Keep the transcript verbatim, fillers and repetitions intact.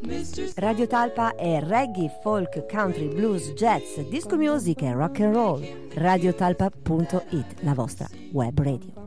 Radio Talpa è reggae, folk, country, blues, jazz, disco music e rock and roll. radiotalpa punto it, la vostra web radio.